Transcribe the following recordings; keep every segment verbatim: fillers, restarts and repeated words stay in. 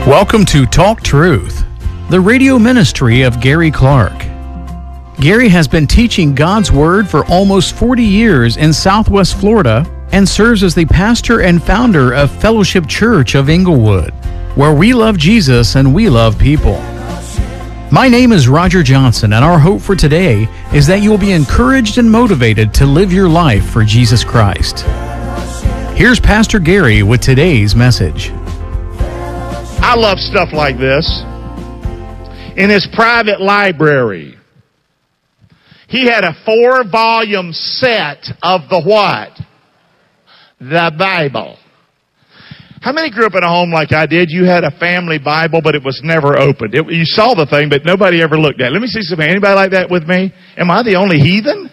Welcome to Talk Truth, the radio ministry of Gary Clark. Gary has been teaching God's Word for almost forty years in Southwest Florida and serves as the pastor and founder of Fellowship Church of Inglewood, where we love Jesus and we love people. My name is Roger Johnson, and our hope for today is that you will be encouraged and motivated to live your life for Jesus Christ. Here's Pastor Gary with today's message. I love stuff like this. In his private library, he had a four-volume set of the what? The Bible. How many grew up in a home like I did? You had a family Bible, but it was never opened. It, you saw the thing, but nobody ever looked at it. Let me see something. Anybody like that with me? Am I the only heathen?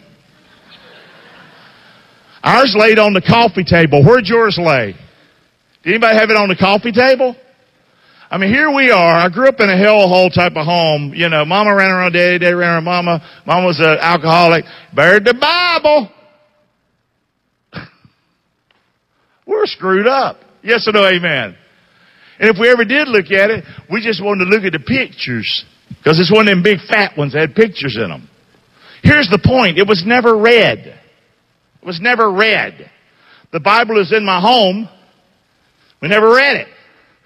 Ours laid on the coffee table. Where'd yours lay? Did anybody have it on the coffee table? I mean, here we are. I grew up in a hellhole type of home. You know, mama ran around daddy, daddy ran around mama. Mama was an alcoholic. Buried the Bible. We're screwed up. Yes or no, amen? And if we ever did look at it, we just wanted to look at the pictures. Because it's one of them big fat ones that had pictures in them. Here's the point. It was never read. It was never read. The Bible is in my home. We never read it.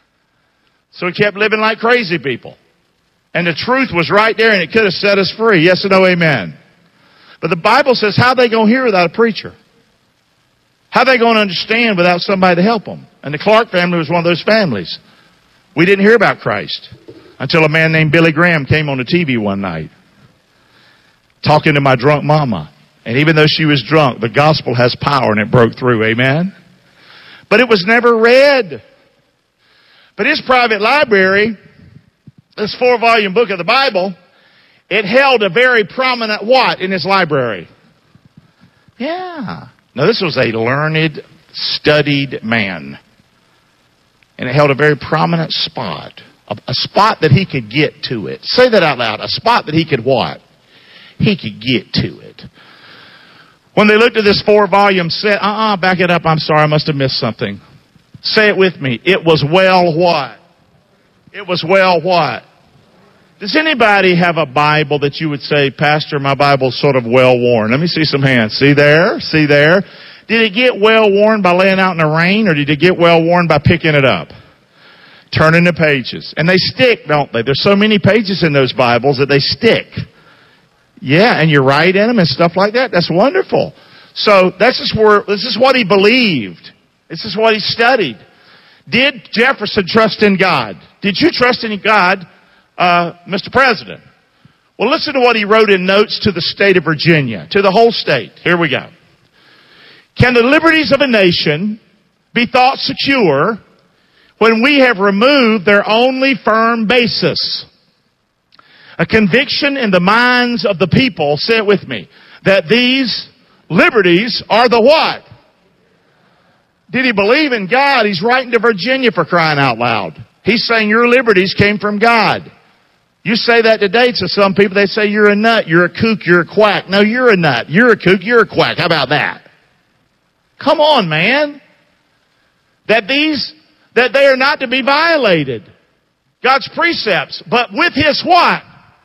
So we kept living like crazy people. And the truth was right there, and it could have set us free. Yes or no, amen? But the Bible says, how are they going to hear without a preacher? How are they going to understand without somebody to help them? And the Clark family was one of those families. We didn't hear about Christ until a man named Billy Graham came on the T V one night talking to my drunk mama. And even though she was drunk, the gospel has power, and it broke through. Amen? But it was never read. But his private library, this four-volume book of the Bible, it held a very prominent what in his library? Yeah. Now, this was a learned, studied man. And it held a very prominent spot. A, a spot that he could get to it. Say that out loud. A spot that he could what? He could get to it. When they looked at this four-volume set, uh-uh, back it up. I'm sorry, I must have missed something. Say it with me. It was well what? It was well what? Does anybody have a Bible that you would say, Pastor, my Bible's sort of well worn? Let me see some hands. See there? See there? Did it get well worn by laying out in the rain, or did it get well worn by picking it up? Turning the pages. And they stick, don't they? There's so many pages in those Bibles that they stick. Yeah, and you write in them and stuff like that. That's wonderful. So that's just where, this is what he believed. This is what he studied. Did Jefferson trust in God? Did you trust in God, uh, Mister President? Well, listen to what he wrote in notes to the state of Virginia, to the whole state. Here we go. Can the liberties of a nation be thought secure when we have removed their only firm basis? A conviction in the minds of the people, say it with me, that these liberties are the what? Did he believe in God? He's writing to Virginia, for crying out loud. He's saying your liberties came from God. You say that today to some people, they say you're a nut, you're a kook, you're a quack. No, you're a nut, you're a kook, you're a quack. How about that? Come on, man. That these, that they are not to be violated. God's precepts. But with his what?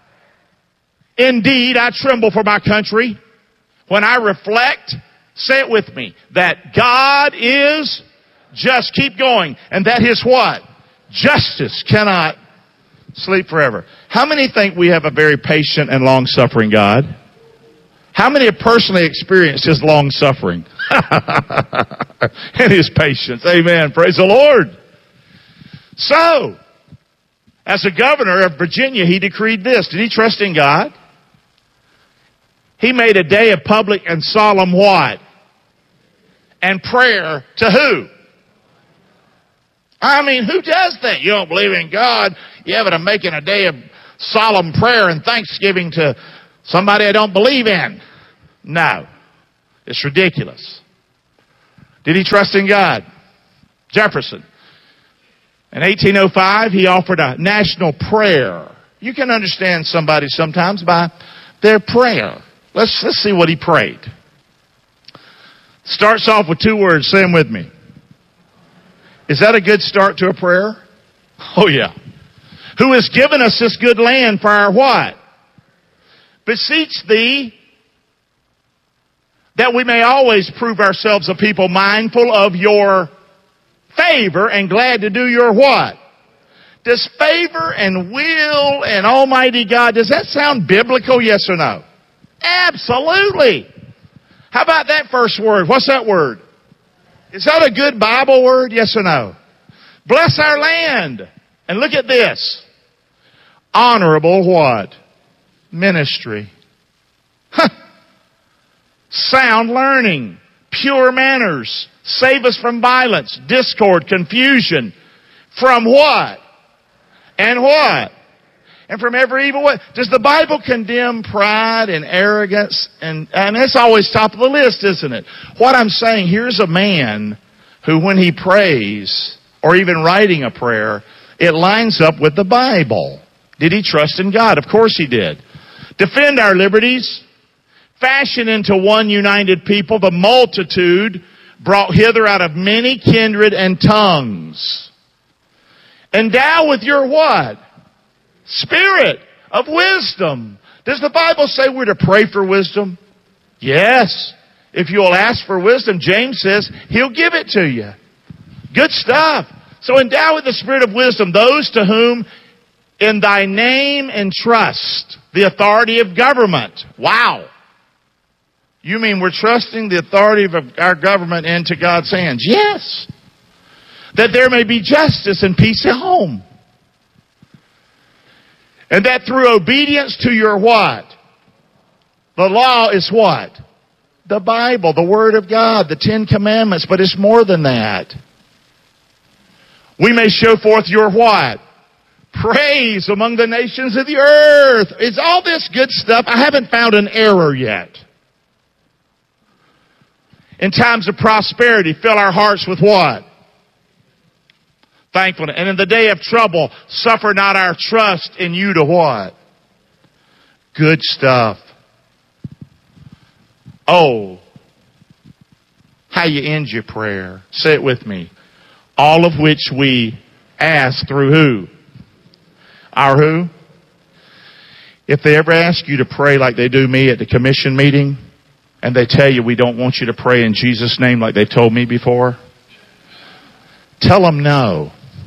Indeed, I tremble for my country when I reflect, say it with me, that God is just, keep going, and that his what? Justice cannot sleep forever. How many think we have a very patient and long-suffering God? How many have personally experienced his long-suffering and his patience? Amen. Praise the Lord. So, as a governor of Virginia, he decreed this. Did he trust in God? He made a day of public and solemn what? And prayer to who? I mean, who does that? You don't believe in God. You have it making a day of solemn prayer and thanksgiving to somebody I don't believe in. No. It's ridiculous. Did he trust in God? Jefferson. In eighteen oh five, he offered a national prayer. You can understand somebody sometimes by their prayer. Let's, let's see what he prayed. Starts off with two words. Say them with me. Is that a good start to a prayer? Oh, yeah. Who has given us this good land for our what? Beseech thee that we may always prove ourselves a people mindful of your favor and glad to do your what? Does favor and will and Almighty God, does that sound biblical, yes or no? Absolutely. How about that first word? What's that word? Is that a good Bible word, yes or no? Bless our land. And look at this. Honorable what? Ministry. Huh. Sound learning. Pure manners. Save us from violence, discord, confusion. From what? And what? And from every evil way. Does the Bible condemn pride and arrogance? And, and that's always top of the list, isn't it? What I'm saying, here's a man who when he prays, or even writing a prayer, it lines up with the Bible. Did he trust in God? Of course he did. Defend our liberties. Fashion into one united people the multitude brought hither out of many kindred and tongues. Endow with your what? Spirit of wisdom. Does the Bible say we're to pray for wisdom? Yes. If you'll ask for wisdom, James says He'll give it to you. Good stuff. So endow with the spirit of wisdom those to whom in thy name entrust the authority of government. Wow. You mean we're trusting the authority of our government into God's hands? Yes. That there may be justice and peace at home. And that through obedience to your what? The law is what? The Bible, the Word of God, the Ten Commandments, but it's more than that. We may show forth your what? Praise among the nations of the earth. It's all this good stuff. I haven't found an error yet. In times of prosperity, fill our hearts with what? Thankfulness. And in the day of trouble, suffer not our trust in you to what? Good stuff. Oh, how you end your prayer. Say it with me. All of which we ask through who? Our who? If they ever ask you to pray like they do me at the commission meeting, and they tell you we don't want you to pray in Jesus' name like they told me before, tell them no.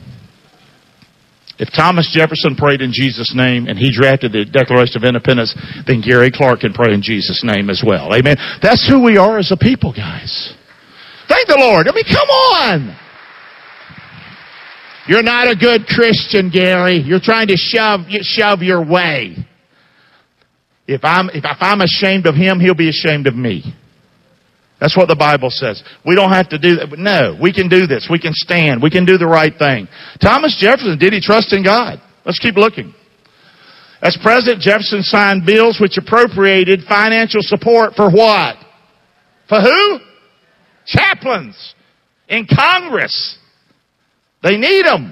If Thomas Jefferson prayed in Jesus' name and he drafted the Declaration of Independence, then Gary Clark can pray in Jesus' name as well. Amen. That's who we are as a people, guys. Thank the Lord. I mean, come on. You're not a good Christian, Gary. You're trying to shove shove your way. If I'm if, if I'm ashamed of him, he'll be ashamed of me. That's what the Bible says. We don't have to do that. But no, we can do this. We can stand. We can do the right thing. Thomas Jefferson, did he trust in God? Let's keep looking. As President, Jefferson signed bills which appropriated financial support for what? For who? Chaplains in Congress. They need them.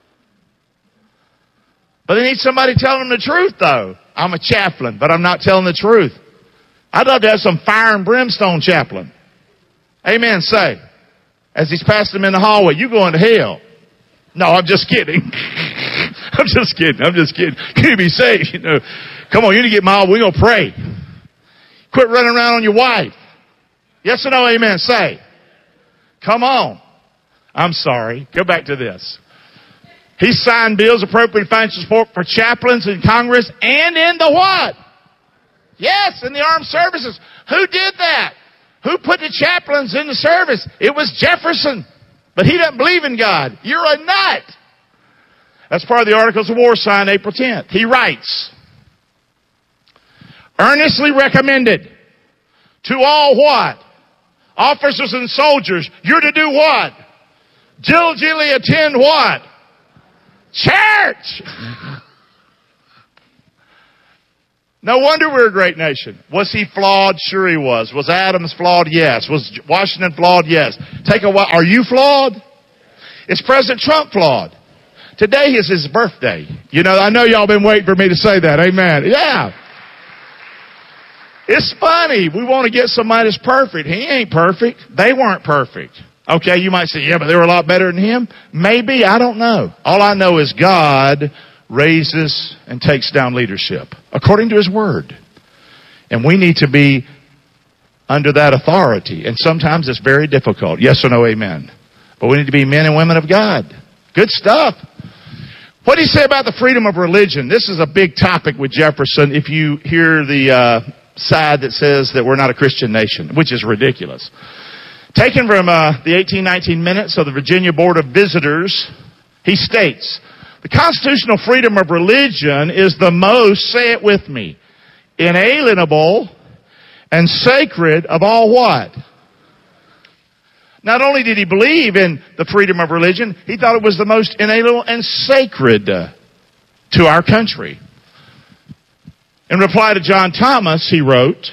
But they need somebody telling them the truth, though. I'm a chaplain, but I'm not telling the truth. I'd love to have some fire and brimstone chaplain. Amen, say. As he's passing them in the hallway, you going to hell. No, I'm just kidding. I'm just kidding. I'm just kidding. Can you be saved? You know, come on, you need to get mild. We're going to pray. Quit running around on your wife. Yes or no, amen, say. Come on. I'm sorry. Go back to this. He signed bills appropriating financial support for chaplains in Congress and in the what? Yes, in the armed services. Who did that? Who put the chaplains in the service? It was Jefferson. But he doesn't believe in God. You're a nut. That's part of the Articles of War signed April tenth. He writes, earnestly recommended to all what? Officers and soldiers, you're to do what? Diligently attend what? Church! No wonder we're a great nation. Was he flawed? Sure he was. Was Adams flawed? Yes. Was Washington flawed? Yes. Take a while. Are you flawed? Is President Trump flawed? Today is his birthday. You know, I know y'all been waiting for me to say that. Amen. Yeah. It's funny. We want to get somebody that's perfect. He ain't perfect. They weren't perfect. Okay, you might say, yeah, but they were a lot better than him. Maybe, I don't know. All I know is God raises and takes down leadership according to His Word. And we need to be under that authority. And sometimes it's very difficult. Yes or no, amen. But we need to be men and women of God. Good stuff. What do you say about the freedom of religion? This is a big topic with Jefferson if you hear the uh, side that says that we're not a Christian nation, which is ridiculous. Taken from uh, the eighteen nineteen minutes of the Virginia Board of Visitors, he states, the constitutional freedom of religion is the most, say it with me, inalienable and sacred of all what? Not only did he believe in the freedom of religion, he thought it was the most inalienable and sacred uh, to our country. In reply to John Thomas, he wrote,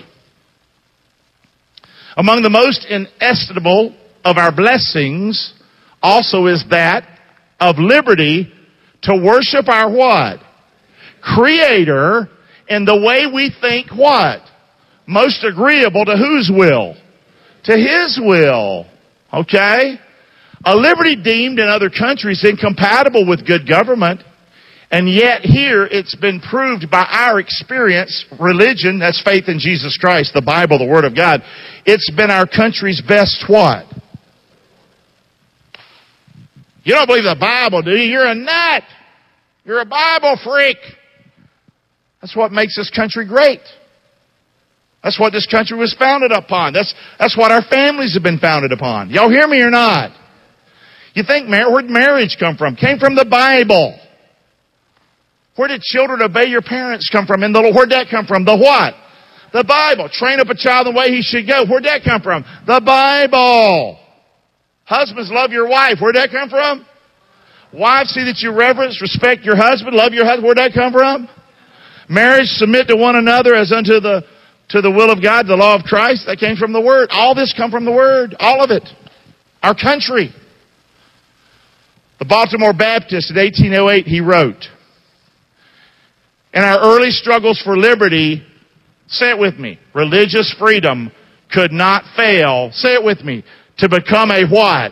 among the most inestimable of our blessings also is that of liberty to worship our what? Creator in the way we think what? Most agreeable to whose will? To His will. Okay? A liberty deemed in other countries incompatible with good government, and yet here it's been proved by our experience, religion, that's faith in Jesus Christ, the Bible, the Word of God, it's been our country's best what? You don't believe the Bible, do you? You're a nut. You're a Bible freak. That's what makes this country great. That's what this country was founded upon. That's, that's what our families have been founded upon. Y'all hear me or not? You think, where'd marriage come from? Came from the Bible. Where did children obey your parents come from? In the, where'd that come from? The what? The Bible. Train up a child in the way he should go. Where'd that come from? The Bible. Husbands, love your wife. Where'd that come from? Wives, see that you reverence, respect your husband, love your husband. Where'd that come from? Marriage, submit to one another as unto the to the will of God, the law of Christ. That came from the Word. All this come from the Word. All of it. Our country. The Baltimore Baptist in eighteen oh eight, he wrote, in our early struggles for liberty, say it with me, religious freedom could not fail, say it with me, to become a what?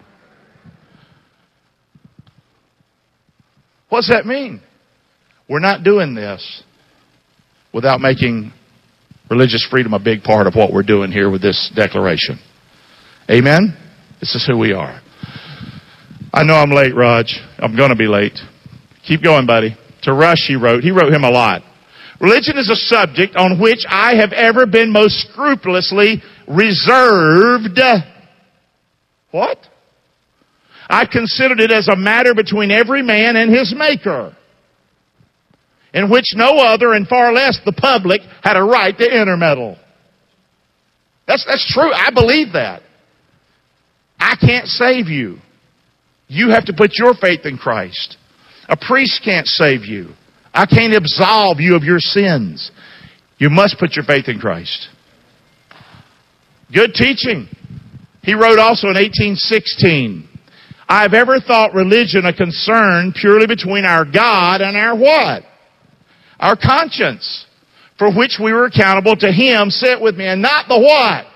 What's that mean? We're not doing this without making religious freedom a big part of what we're doing here with this declaration. Amen? This is who we are. I know I'm late, Raj. I'm going to be late. Keep going, buddy. To Rush, he wrote. He wrote him a lot. Religion is a subject on which I have ever been most scrupulously reserved. What? I considered it as a matter between every man and his Maker, in which no other, and far less the public, had a right to intermeddle. That's, that's true. I believe that. I can't save you. You have to put your faith in Christ. A priest can't save you. I can't absolve you of your sins. You must put your faith in Christ. Good teaching. He wrote also in eighteen sixteen, I have ever thought religion a concern purely between our God and our what? Our conscience, for which we were accountable to Him, say it with me, and not the what?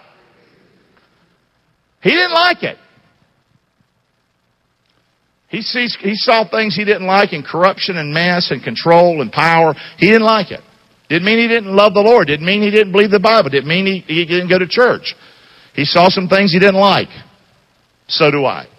He didn't like it. He sees, he saw things he didn't like in corruption and mess and control and power. He didn't like it. Didn't mean he didn't love the Lord. Didn't mean he didn't believe the Bible. Didn't mean he, he didn't go to church. He saw some things he didn't like. So do I.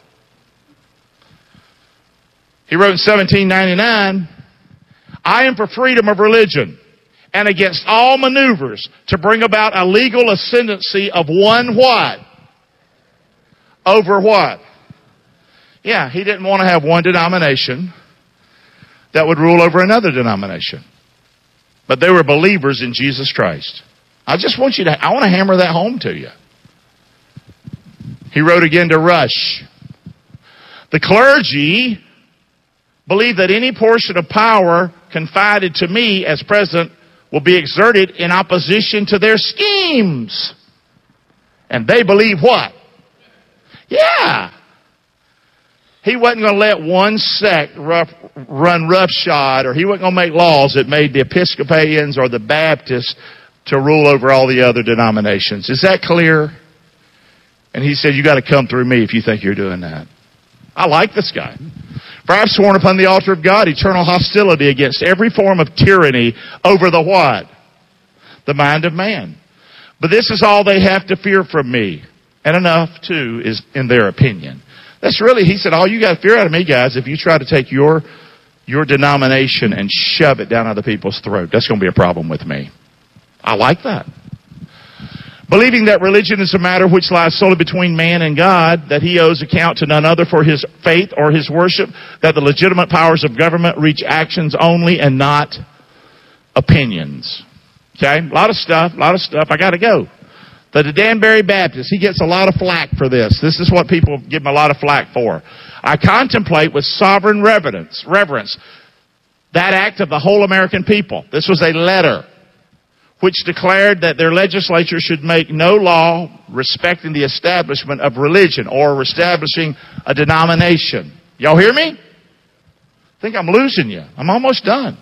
He wrote in seventeen ninety-nine, I am for freedom of religion and against all maneuvers to bring about a legal ascendancy of one what? Over what? Yeah, he didn't want to have one denomination that would rule over another denomination. But they were believers in Jesus Christ. I just want you to, I want to hammer that home to you. He wrote again to Rush. The clergy believe that any portion of power confided to me as president will be exerted in opposition to their schemes. And they believe what? Yeah. He wasn't going to let one sect rough, run roughshod, or he wasn't going to make laws that made the Episcopalians or the Baptists to rule over all the other denominations. Is that clear? And he said, you got to come through me if you think you're doing that. I like this guy. For I have sworn upon the altar of God eternal hostility against every form of tyranny over the what? The mind of man. But this is all they have to fear from me. And enough, too, is in their opinion. That's really, he said, all you got to fear out of me, guys, if you try to take your, your denomination and shove it down other people's throat. That's going to be a problem with me. I like that. Believing that religion is a matter which lies solely between man and God, that he owes account to none other for his faith or his worship, that the legitimate powers of government reach actions only and not opinions. Okay? A lot of stuff, a lot of stuff. I got to go. The Danbury Baptist, he gets a lot of flack for this. This is what people give him a lot of flack for. I contemplate with sovereign reverence, reverence that act of the whole American people. This was a letter which declared that their legislature should make no law respecting the establishment of religion or establishing a denomination. Y'all hear me? I think I'm losing you. I'm almost done.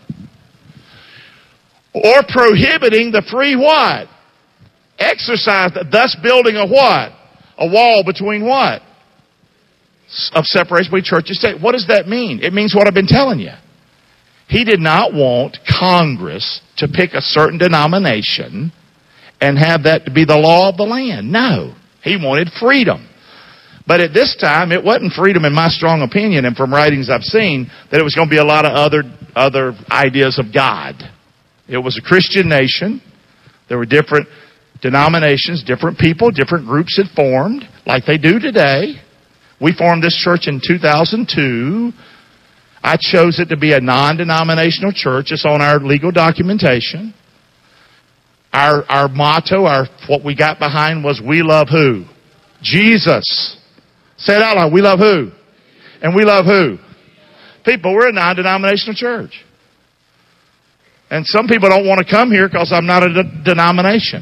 Or prohibiting the free what? Exercise, thus building a what? A wall between what? Of separation between church and state. What does that mean? It means what I've been telling you. He did not want Congress to pick a certain denomination and have that to be the law of the land. No. He wanted freedom. But at this time, it wasn't freedom in my strong opinion, and from writings I've seen, that it was going to be a lot of other, other ideas of God. It was a Christian nation. There were different denominations, different people, different groups had formed, like they do today. We formed this church in two thousand two. I chose it to be a non-denominational church. It's on our legal documentation. Our our motto, our what we got behind was, we love who? Jesus. Say it out loud. We love who? And we love who? People. We're a non-denominational church. And some people don't want to come here because I'm not a de- denomination.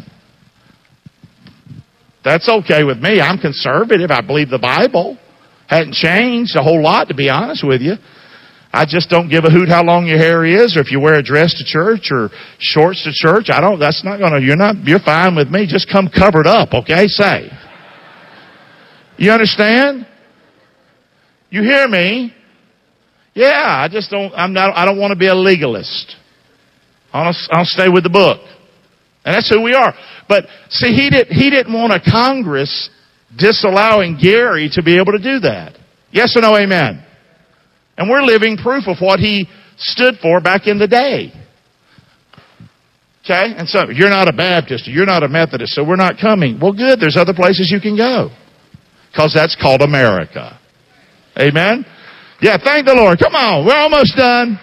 That's okay with me. I'm conservative. I believe the Bible. Hadn't changed a whole lot, to be honest with you. I just don't give a hoot how long your hair is, or if you wear a dress to church or shorts to church. I don't, that's not gonna, you're not, you're fine with me. Just come covered up, okay? Say. You understand? You hear me? Yeah, I just don't, I'm not, I don't want to be a legalist. I'll, I'll stay with the book. And that's who we are. But see, he didn't, he didn't want a Congress disallowing Gary to be able to do that. Yes or no, amen? And we're living proof of what he stood for back in the day. Okay? And so, you're not a Baptist, or you're not a Methodist, so we're not coming. Well, good, there's other places you can go. Because that's called America. Amen? Yeah, thank the Lord. Come on, we're almost done.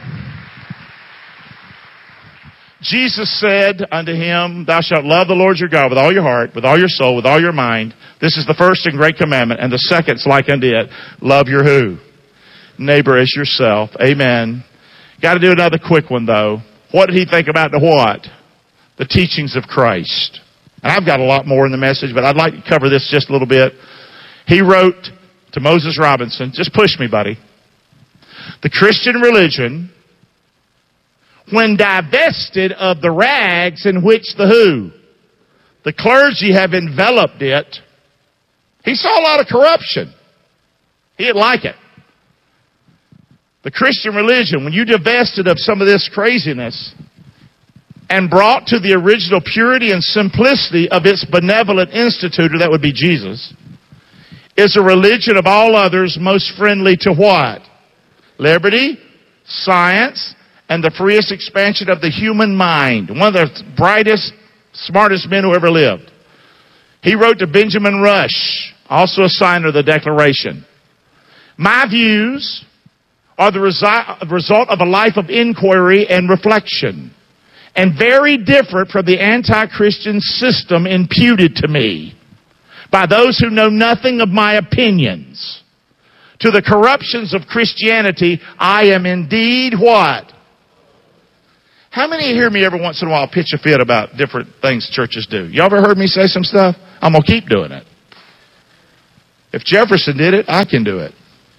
Jesus said unto him, thou shalt love the Lord your God with all your heart, with all your soul, with all your mind. This is the first and great commandment. And the second's like unto it. Love your who? Neighbor as yourself. Amen. Got to do another quick one, though. What did he think about the what? The teachings of Christ. And I've got a lot more in the message, but I'd like to cover this just a little bit. He wrote to Moses Robinson, just push me, buddy. The Christian religion, when divested of the rags in which the who? The clergy have enveloped it. He saw a lot of corruption. He didn't like it. The Christian religion, when you divested of some of this craziness and brought to the original purity and simplicity of its benevolent institutor, that would be Jesus, is a religion of all others most friendly to what? Liberty, science, and the freest expansion of the human mind. One of the brightest, smartest men who ever lived. He wrote to Benjamin Rush, also a signer of the Declaration. My views are the resi- result of a life of inquiry and reflection, and very different from the anti-Christian system imputed to me by those who know nothing of my opinions. To the corruptions of Christianity, I am indeed what? How many hear me every once in a while pitch a fit about different things churches do? You ever heard me say some stuff? I'm going to keep doing it. If Jefferson did it, I can do it.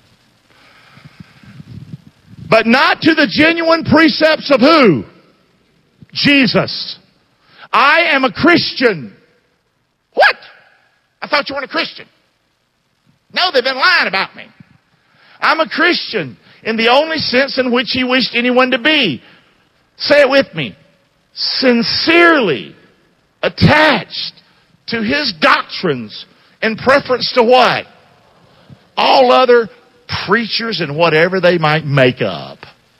But not to the genuine precepts of who? Jesus. I am a Christian. What? I thought you weren't a Christian. No, they've been lying about me. I'm a Christian in the only sense in which he wished anyone to be. Say it with me. Sincerely attached to his doctrines in preference to what? All other preachers and whatever they might make up.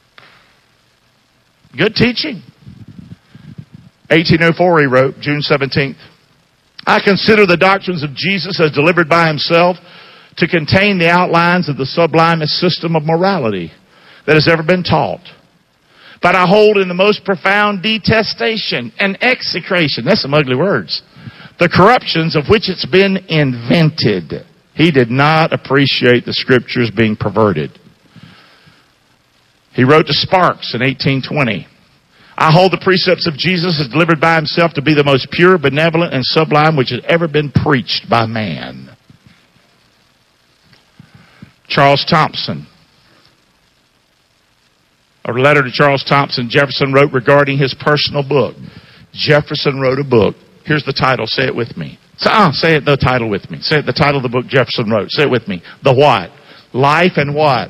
Good teaching. eighteen oh four he wrote, June seventeenth. I consider the doctrines of Jesus as delivered by himself to contain the outlines of the sublimest system of morality that has ever been taught. But I hold in the most profound detestation and execration, that's some ugly words, the corruptions of which it's been invented. He did not appreciate the scriptures being perverted. He wrote to Sparks in eighteen twenty. I hold the precepts of Jesus as delivered by himself to be the most pure, benevolent, and sublime which has ever been preached by man. Charles Thompson. A letter to Charles Thompson, Jefferson wrote regarding his personal book. Jefferson wrote a book. Here's the title. Say it with me. So, ah, say it, the title with me. Say it, the title of the book Jefferson wrote. Say it with me. The what? Life and what?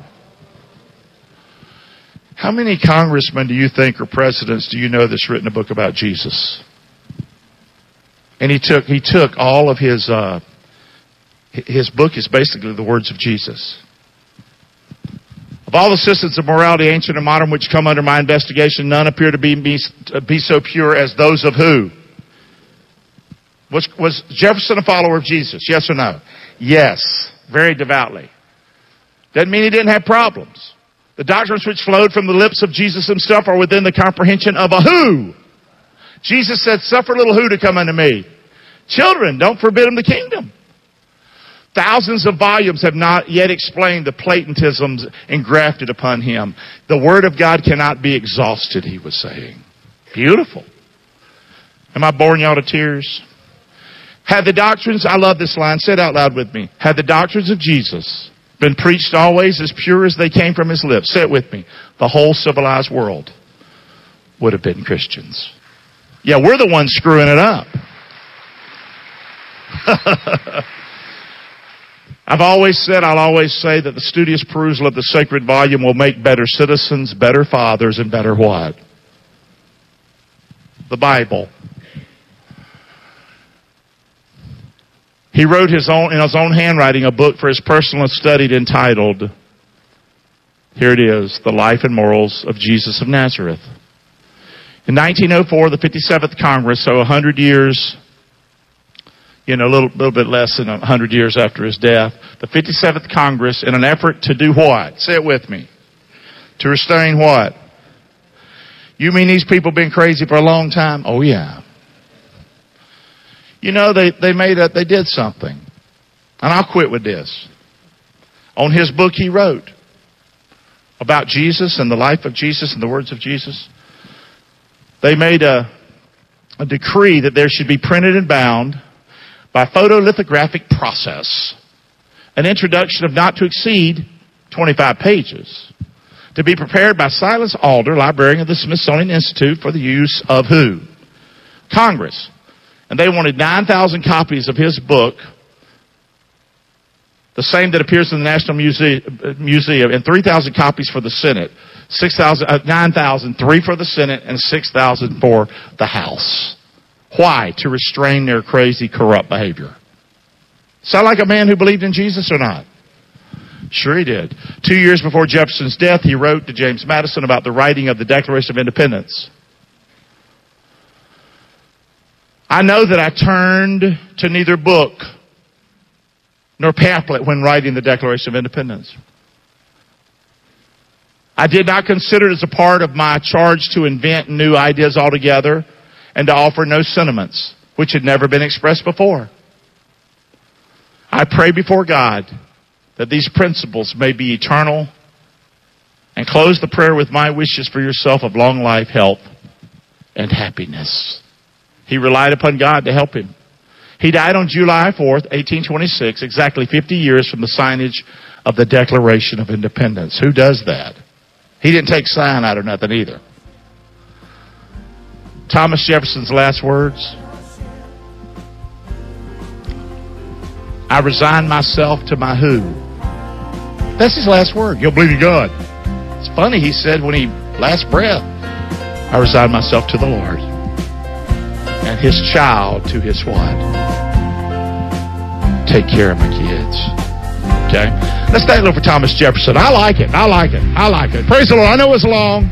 How many congressmen do you think or presidents do you know that's written a book about Jesus? And he took he took all of his uh, his book is basically the words of Jesus. Of all the systems of morality, ancient and modern, which come under my investigation, none appear to be be, be so pure as those of who? Was, was Jefferson a follower of Jesus? Yes or no? Yes, very devoutly. Doesn't mean he didn't have problems. The doctrines which flowed from the lips of Jesus himself are within the comprehension of a who. Jesus said, suffer little who to come unto me. Children, don't forbid them the kingdom. Thousands of volumes have not yet explained the Platonisms engrafted upon him. The Word of God cannot be exhausted, he was saying. Beautiful. Am I boring y'all to tears? Had the doctrines, I love this line, say it out loud with me. Had the doctrines of Jesus been preached always as pure as they came from his lips, say it with me, the whole civilized world would have been Christians. Yeah, we're the ones screwing it up. I've always said, I'll always say that the studious perusal of the sacred volume will make better citizens, better fathers, and better what? The Bible. He wrote his own, in his own handwriting, a book for his personal study entitled, here it is, The Life and Morals of Jesus of Nazareth. In nineteen oh four, the fifty-seventh Congress, so a hundred years, you know, a little, little bit less than a hundred years after his death, the fifty-seventh Congress, in an effort to do what? Say it with me. To restrain what? You mean these people been crazy for a long time? Oh yeah. You know, they, they made a, they did something. And I'll quit with this. On his book he wrote about Jesus and the life of Jesus and the words of Jesus, they made a, a decree that there should be printed and bound by photolithographic process an introduction of not to exceed twenty-five pages to be prepared by Silas Alder, librarian of the Smithsonian Institute, for the use of who? Congress. And they wanted nine thousand copies of his book, the same that appears in the National Muse- Museum, and three thousand copies for the Senate. six thousand, uh, nine thousand, three for the Senate, and six thousand for the House. Why? To restrain their crazy, corrupt behavior. Sound like a man who believed in Jesus or not? Sure he did. Two years before Jefferson's death, he wrote to James Madison about the writing of the Declaration of Independence. I know that I turned to neither book nor pamphlet when writing the Declaration of Independence. I did not consider it as a part of my charge to invent new ideas altogether and to offer no sentiments which had never been expressed before. I pray before God that these principles may be eternal, and close the prayer with my wishes for yourself of long life, health, and happiness. He relied upon God to help him. He died on July fourth, eighteen twenty-six, exactly fifty years from the signage of the Declaration of Independence. Who does that? He didn't take cyanide or nothing either. Thomas Jefferson's last words. I resign myself to my who? That's his last word. You'll believe in God. It's funny, he said when he last breath, I resign myself to the Lord. And his child to his what? Take care of my kids. Okay? Let's thank the Lord for Thomas Jefferson. I like it. I like it. I like it. Praise the Lord. I know it's long.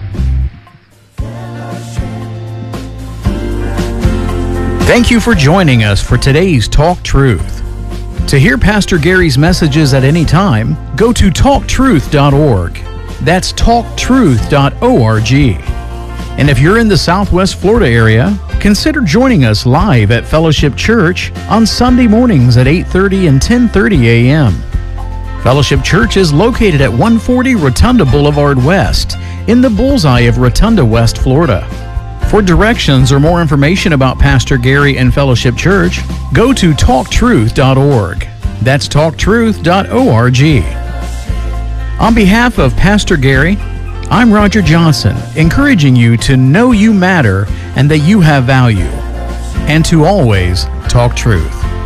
Thank you for joining us for today's Talk Truth. To hear Pastor Gary's messages at any time, go to talk truth dot org. That's talk truth dot org. And if you're in the Southwest Florida area, consider joining us live at Fellowship Church on Sunday mornings at eight thirty and ten thirty a.m. Fellowship Church is located at one forty Rotunda Boulevard West in the bullseye of Rotunda, West Florida. For directions or more information about Pastor Gary and Fellowship Church, go to talk truth dot org. That's talk truth dot org. On behalf of Pastor Gary, I'm Roger Johnson, encouraging you to know you matter and that you have value, and to always talk truth.